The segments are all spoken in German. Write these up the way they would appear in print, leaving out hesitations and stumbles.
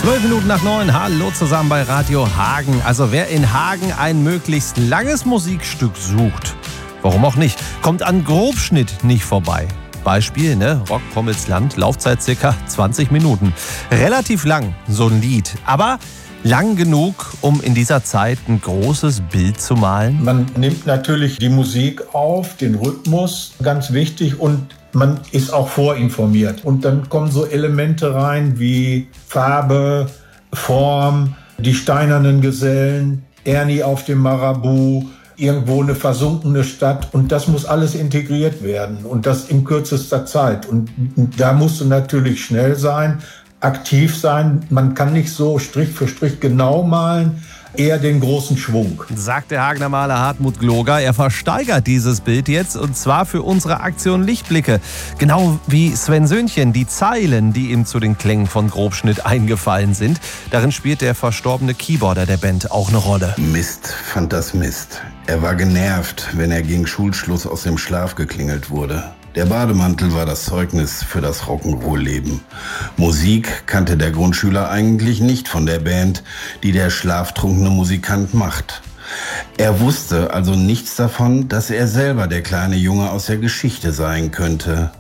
8:12. Hallo zusammen bei Radio Hagen. Also wer in Hagen ein möglichst langes Musikstück sucht, warum auch nicht, kommt an Grobschnitt nicht vorbei. Beispiel, Rock Pommels Land, Laufzeit ca. 20 Minuten. Relativ lang, so ein Lied. Aber lang genug, um in dieser Zeit ein großes Bild zu malen? Man nimmt natürlich die Musik auf, den Rhythmus, ganz wichtig, und man ist auch vorinformiert. Und dann kommen so Elemente rein wie Farbe, Form, die steinernen Gesellen, Ernie auf dem Marabu, irgendwo eine versunkene Stadt. Und das muss alles integriert werden. Und das in kürzester Zeit. Und da musst du natürlich schnell sein, aktiv sein. Man kann nicht so Strich für Strich genau malen, eher den großen Schwung. Sagt der Hagener Maler Hartmut Gloger. Er versteigert dieses Bild jetzt, und zwar für unsere Aktion Lichtblicke. Genau wie Sven Söhnchen, die Zeilen, die ihm zu den Klängen von Grobschnitt eingefallen sind. Darin spielt der verstorbene Keyboarder der Band auch eine Rolle. Mist fand das Mist. Er war genervt, wenn er gegen Schulschluss aus dem Schlaf geklingelt wurde. Der Bademantel war das Zeugnis für das Rock'n'Roll-Leben. Musik kannte der Grundschüler eigentlich nicht von der Band, die der schlaftrunkene Musikant macht. Er wusste also nichts davon, dass er selber der kleine Junge aus der Geschichte sein könnte.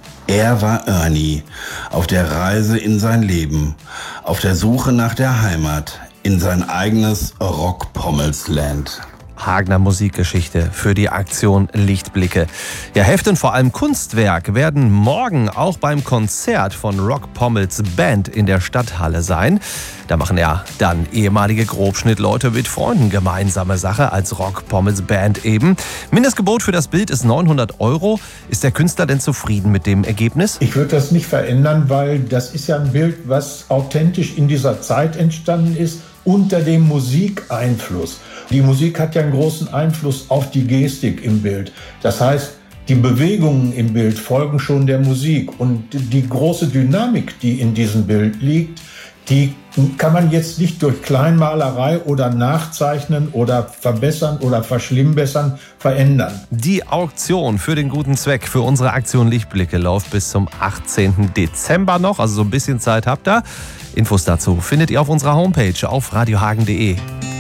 Er war Ernie, auf der Reise in sein Leben, auf der Suche nach der Heimat, in sein eigenes Rock-Pommels-Land. Hagener Musikgeschichte für die Aktion Lichtblicke. Ja, Heft und vor allem Kunstwerk werden morgen auch beim Konzert von Rock Pommels Band in der Stadthalle sein. Da machen ja dann ehemalige Grobschnittleute mit Freunden gemeinsame Sache als Rock Pommels Band eben. Mindestgebot für das Bild ist 900 €. Ist der Künstler denn zufrieden mit dem Ergebnis? Ich würde das nicht verändern, weil das ist ja ein Bild, was authentisch in dieser Zeit entstanden ist, unter dem Musikeinfluss. Die Musik hat ja einen großen Einfluss auf die Gestik im Bild. Das heißt, die Bewegungen im Bild folgen schon der Musik. Und die große Dynamik, die in diesem Bild liegt, die kann man jetzt nicht durch Kleinmalerei oder Nachzeichnen oder verbessern oder verschlimmbessern verändern. Die Auktion für den guten Zweck, für unsere Aktion Lichtblicke, läuft bis zum 18. Dezember noch. Also so ein bisschen Zeit habt ihr. Infos dazu findet ihr auf unserer Homepage auf radiohagen.de.